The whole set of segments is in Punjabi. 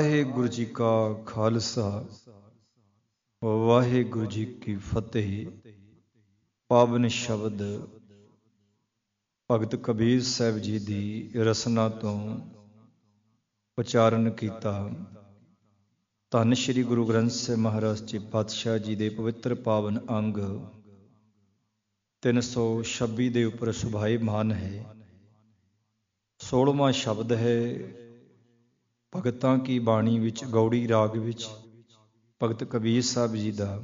ਵਾਹਿਗੁਰੂ ਜੀ ਕਾ ਖਾਲਸਾ ਵਾਹਿਗੁਰੂ ਜੀ ਕੀ ਫਤਿਹ। ਪਾਵਨ ਸ਼ਬਦ ਭਗਤ ਕਬੀਰ ਸਾਹਿਬ ਜੀ ਦੀ ਰਸਨਾ ਤੋਂ ਉਚਾਰਨ ਕੀਤਾ। ਧੰਨ ਸ਼੍ਰੀ ਗੁਰੂ ਗ੍ਰੰਥ ਸਾਹਿਬ ਮਹਾਰਾਜ ਜੀ ਪਾਤਸ਼ਾਹ ਜੀ ਦੇ ਪਵਿੱਤਰ ਪਾਵਨ ਅੰਗ 326 ਦੇ ਉੱਪਰ ਸੁਭਾਇਮਾਨ ਹੈ। 16ਵਾਂ ਸ਼ਬਦ ਹੈ ਭਗਤਾਂ ਕੀ ਬਾਣੀ ਵਿੱਚ, ਗੌੜੀ ਰਾਗ ਵਿੱਚ ਭਗਤ ਕਬੀਰ ਸਾਹਿਬ ਜੀ ਦਾ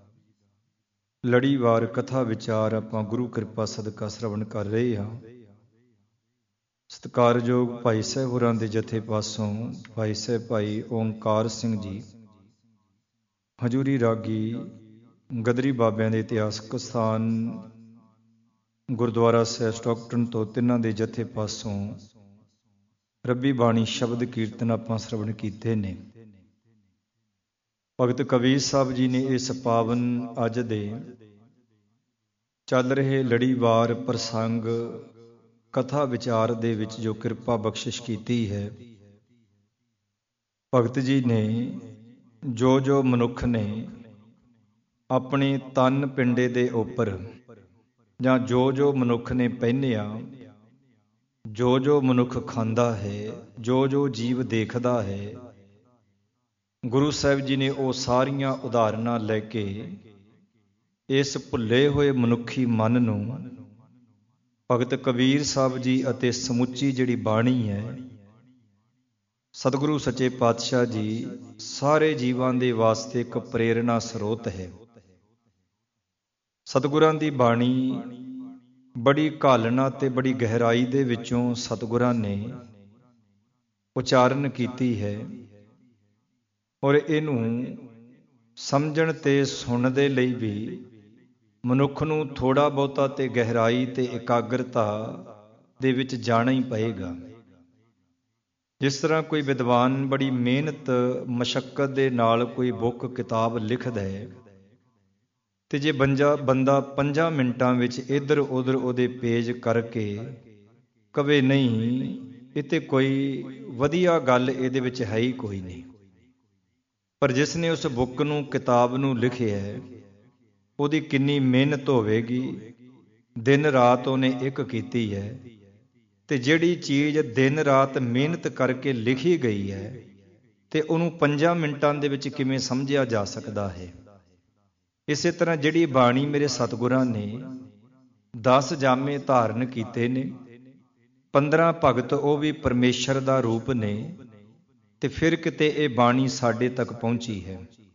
ਲੜੀਵਾਰ ਕਥਾ ਵਿਚਾਰ ਆਪਾਂ ਗੁਰੂ ਕਿਰਪਾ ਸਦਕਾ ਸ਼ਰਵਣ ਕਰ ਰਹੇ ਹਾਂ। ਸਤਿਕਾਰਯੋਗ ਭਾਈ ਸਾਹਿਬ ਹੋਰਾਂ ਦੇ ਜਥੇ ਪਾਸੋਂ ਭਾਈ ਸਾਹਿਬ ਭਾਈ ਓਂਕਾਰ ਸਿੰਘ ਜੀ ਹਜੂਰੀ ਰਾਗੀ ਗਦਰੀ ਬਾਬਿਆਂ ਦੇ ਇਤਿਹਾਸਕ ਸਥਾਨ ਗੁਰਦੁਆਰਾ ਸਾਹਿਬ ਸਟਾਕਟਨ ਤੋਂ ਤਿੰਨਾਂ ਦੇ ਜਥੇ ਪਾਸੋਂ ਰੱਬੀ ਬਾਣੀ ਸ਼ਬਦ ਕੀਰਤਨ ਆਪਾਂ ਸ਼ਰਵਣ ਕੀਤੇ ਨੇ। ਭਗਤ ਕਬੀਰ ਸਾਹਿਬ ਜੀ ਨੇ ਇਸ ਪਾਵਨ ਅੱਜ ਦੇ ਚੱਲ ਰਹੇ ਲੜੀਵਾਰ ਪ੍ਰਸੰਗ ਕਥਾ ਵਿਚਾਰ ਦੇ ਵਿੱਚ ਜੋ ਕਿਰਪਾ ਬਖਸ਼ਿਸ਼ ਕੀਤੀ ਹੈ, ਭਗਤ ਜੀ ਨੇ ਜੋ ਮਨੁੱਖ ਨੇ ਆਪਣੇ ਤਨ ਪਿੰਡੇ ਦੇ ਉੱਪਰ ਜਾਂ ਜੋ ਮਨੁੱਖ ਨੇ ਪਹਿਨਿਆ, ਜੋ ਮਨੁੱਖ ਖਾਂਦਾ ਹੈ, ਜੋ ਜੀਵ ਦੇਖਦਾ ਹੈ, ਗੁਰੂ ਸਾਹਿਬ ਜੀ ਨੇ ਉਹ ਸਾਰੀਆਂ ਉਦਾਹਰਨਾਂ ਲੈ ਕੇ ਇਸ ਭੁੱਲੇ ਹੋਏ ਮਨੁੱਖੀ ਮਨ ਨੂੰ ਭਗਤ ਕਬੀਰ ਸਾਹਿਬ ਜੀ ਅਤੇ ਸਮੁੱਚੀ ਜਿਹੜੀ ਬਾਣੀ ਹੈ, ਸਤਿਗੁਰੂ ਸੱਚੇ ਪਾਤਸ਼ਾਹ ਜੀ ਸਾਰੇ ਜੀਵਾਂ ਦੇ ਵਾਸਤੇ ਇੱਕ ਪ੍ਰੇਰਣਾ ਸਰੋਤ ਹੈ। ਸਤਿਗੁਰਾਂ ਦੀ ਬਾਣੀ ਬੜੀ ਘਾਲਣਾ ਤੇ ਬੜੀ ਗਹਿਰਾਈ ਦੇ ਵਿੱਚੋਂ ਸਤਿਗੁਰਾਂ ਨੇ ਉਚਾਰਨ ਕੀਤੀ ਹੈ ਔਰ ਇਹਨੂੰ ਸਮਝਣ ਤੇ ਸੁਣਨ ਦੇ ਲਈ ਵੀ ਮਨੁੱਖ ਨੂੰ ਥੋੜ੍ਹਾ ਬਹੁਤਾ ਤੇ ਗਹਿਰਾਈ ਤੇ ਇਕਾਗਰਤਾ ਦੇ ਵਿੱਚ ਜਾਣਾ ਹੀ ਪਏਗਾ। ਜਿਸ ਤਰ੍ਹਾਂ ਕੋਈ ਵਿਦਵਾਨ ਬੜੀ ਮਿਹਨਤ ਮਸ਼ੱਕਤ ਦੇ ਨਾਲ ਕੋਈ ਬੁੱਕ ਕਿਤਾਬ ਲਿਖਦਾ ਹੈ ਤੇ ਜੇ ਬੰਦਾ 5 ਮਿੰਟਾਂ ਵਿੱਚ ਇੱਧਰ ਉੱਧਰ ਉਹਦੇ ਪੇਜ ਕਰਕੇ ਕਵੇ ਨਹੀਂ ਇਹ ਤੇ ਕੋਈ ਵਧੀਆ ਗੱਲ ਇਹਦੇ ਵਿੱਚ ਹੈ ਹੀ ਕੋਈ ਨਹੀਂ, ਪਰ ਜਿਸ ਨੇ ਉਸ ਬੁੱਕ ਨੂੰ ਕਿਤਾਬ ਨੂੰ ਲਿਖਿਆ ਹੈ ਉਹਦੀ ਕਿੰਨੀ ਮਿਹਨਤ ਹੋਵੇਗੀ, ਦਿਨ ਰਾਤ ਉਹਨੇ ਇੱਕ ਕੀਤੀ ਹੈ ਤੇ ਜਿਹੜੀ ਚੀਜ਼ ਦਿਨ ਰਾਤ ਮਿਹਨਤ ਕਰਕੇ ਲਿਖੀ ਗਈ ਹੈ ਤੇ ਉਹਨੂੰ 5 ਮਿੰਟਾਂ ਦੇ ਵਿੱਚ ਕਿਵੇਂ ਸਮਝਿਆ ਜਾ ਸਕਦਾ ਹੈ। ਇਸੇ ਤਰ੍ਹਾਂ ਜਿਹੜੀ ਬਾਣੀ ਮੇਰੇ ਸਤਿਗੁਰਾਂ ਨੇ 10 ਜਾਮੇ ਧਾਰਨ ਕੀਤੇ ਨੇ, 15 ਭਗਤ ਉਹ ਵੀ ਪਰਮੇਸ਼ਰ ਦਾ ਰੂਪ ਨੇ, ਤੇ ਫਿਰ ਕਿਤੇ ਇਹ ਬਾਣੀ ਸਾਡੇ ਤੱਕ ਪਹੁੰਚੀ ਹੈ।